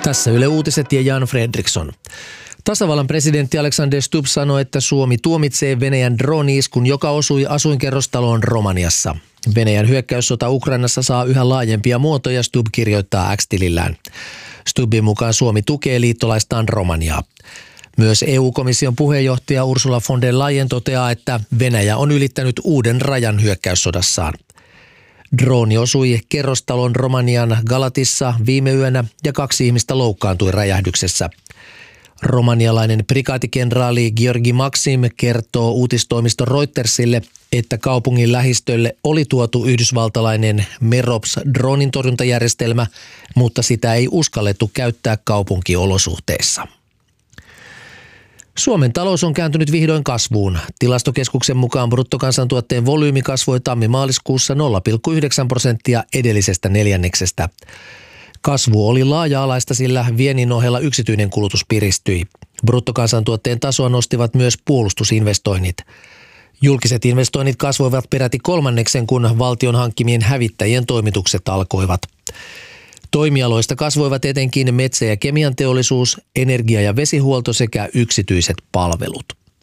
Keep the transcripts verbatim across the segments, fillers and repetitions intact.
Tässä Yle Uutiset ja Jan Fredriksson. Tasavallan presidentti Alexander Stubb sanoi, että Suomi tuomitsee Venäjän drooni-iskun, joka osui asuinkerrostaloon Romaniassa. Venäjän hyökkäyssota Ukrainassa saa yhä laajempia muotoja, Stubb kirjoittaa X-tilillään. Stubbin mukaan Suomi tukee liittolaistaan Romaniaa. Myös E U-komission puheenjohtaja Ursula von der Leyen toteaa, että Venäjä on ylittänyt uuden rajan hyökkäyssodassaan. Drooni osui kerrostalon Romanian Galatissa viime yönä ja kaksi ihmistä loukkaantui räjähdyksessä. Romanialainen prikaatikenraali Georgi Maxim kertoo uutistoimisto Reutersille, että kaupungin lähistölle oli tuotu yhdysvaltalainen Merops-droonin torjuntajärjestelmä, mutta sitä ei uskallettu käyttää kaupunkiolosuhteissa. Suomen talous on kääntynyt vihdoin kasvuun. Tilastokeskuksen mukaan bruttokansantuotteen volyymi kasvoi tammi-maaliskuussa nolla pilkku yhdeksän prosenttia edellisestä neljänneksestä. Kasvu oli laaja-alaista, sillä viennin ohella yksityinen kulutus piristyi. Bruttokansantuotteen tasoa nostivat myös puolustusinvestoinnit. Julkiset investoinnit kasvoivat peräti kolmanneksen, kun valtion hankkimien hävittäjien toimitukset alkoivat. Toimialoista kasvoivat etenkin metsä- ja kemianteollisuus, energia- ja vesihuolto sekä yksityiset palvelut.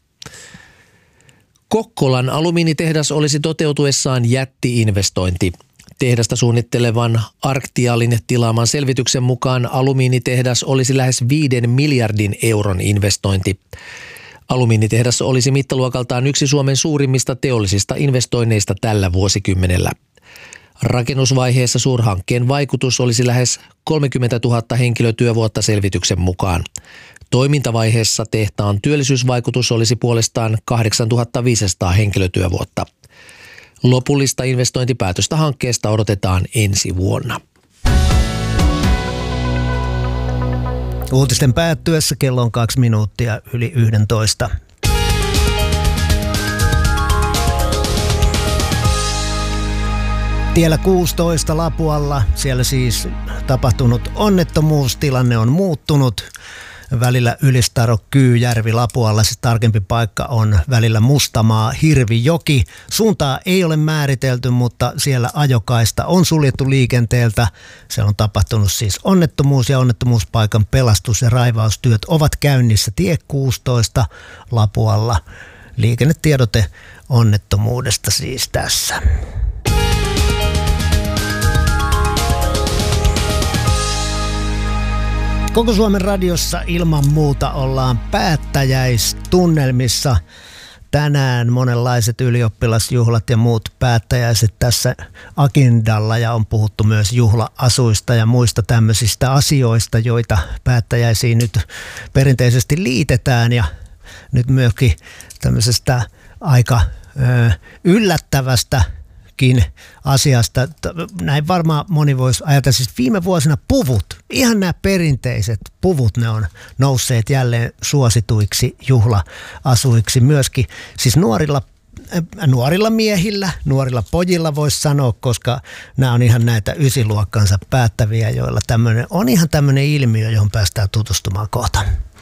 Kokkolan alumiinitehdas olisi toteutuessaan jätti-investointi. Tehdasta suunnittelevan Arctialin tilaaman selvityksen mukaan alumiinitehdas olisi lähes viiden miljardin euron investointi. Alumiinitehdas olisi mittaluokaltaan yksi Suomen suurimmista teollisista investoinneista tällä vuosikymmenellä. Rakennusvaiheessa suurhankkeen vaikutus olisi lähes kolmekymmentätuhatta henkilötyövuotta selvityksen mukaan. Toimintavaiheessa tehtaan työllisyysvaikutus olisi puolestaan kahdeksantuhatta viisisataa henkilötyövuotta. Lopullista investointipäätöstä hankkeesta odotetaan ensi vuonna. Uutisten päättyessä kello on kaksi minuuttia yli yhdentoista. Tiellä kuusitoista Lapualla, siellä siis tapahtunut onnettomuus, tilanne on muuttunut. Välillä Ylistaro, Kyyjärvi, Lapualla, se tarkempi paikka on välillä Mustamaa, Hirvijoki. Suuntaa ei ole määritelty, mutta siellä ajokaista on suljettu liikenteeltä. Siellä on tapahtunut siis onnettomuus ja onnettomuuspaikan pelastus- ja raivaustyöt ovat käynnissä. Tie kuusitoista Lapualla. Liikennetiedote onnettomuudesta siis tässä. Koko Suomen radiossa ilman muuta ollaan päättäjäistunnelmissa. Tänään monenlaiset ylioppilasjuhlat ja muut päättäjäiset tässä agendalla ja on puhuttu myös juhla-asuista ja muista tämmöisistä asioista, joita päättäjäisiin nyt perinteisesti liitetään ja nyt myöskin tämmöisestä aika ö, yllättävästä asiasta. Näin varmaan moni voisi ajatella, siis viime vuosina puvut, ihan nämä perinteiset puvut, ne on nousseet jälleen suosituiksi juhla-asuiksi myöskin. Siis nuorilla, nuorilla miehillä, nuorilla pojilla voisi sanoa, koska nämä on ihan näitä ysiluokkansa päättäviä, joilla tämmöinen on ihan tämmöinen ilmiö, johon päästään tutustumaan kohta.